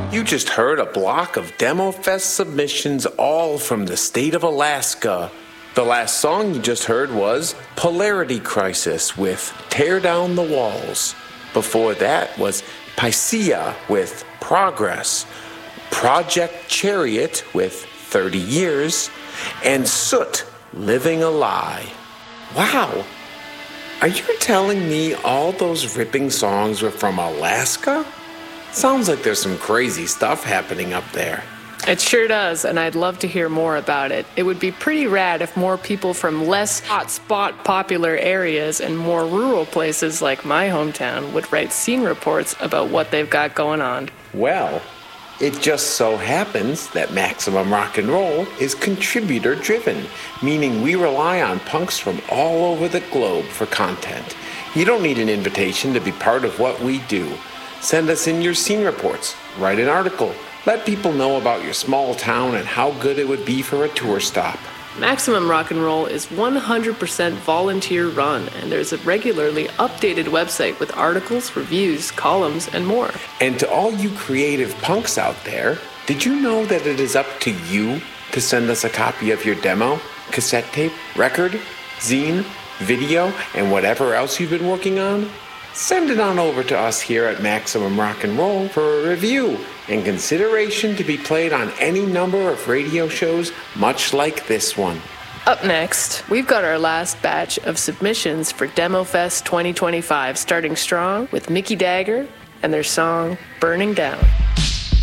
You just heard a block of DemoFest submissions, all from the state of Alaska. The last song you just heard was Polarity Crisis with Tear Down the Walls. Before that was Pycia with Progress, Project Chariot with 30 Years, and Soot, Living a Lie. Wow! Are you telling me all those ripping songs were from Alaska? Sounds like there's some crazy stuff happening up there. It sure does, and I'd love to hear more about it. It would be pretty rad if more people from less hotspot popular areas and more rural places like my hometown would write scene reports about what they've got going on. Well, it just so happens that Maximum Rock and Roll is contributor driven, meaning we rely on punks from all over the globe for content. You don't need an invitation to be part of what we do. Send us in your scene reports, write an article, let people know about your small town and how good it would be for a tour stop. Maximum Rock and Roll is 100% volunteer run, and there's a regularly updated website with articles, reviews, columns, and more. And to all you creative punks out there, did you know that it is up to you to send us a copy of your demo, cassette tape, record, zine, video, and whatever else you've been working on? Send it on over to us here at Maximum Rock and Roll for a review and consideration to be played on any number of radio shows much like this one. Up next, we've got our last batch of submissions for DemoFest 2025, starting strong with Mickey Dagger and their song Burning Down.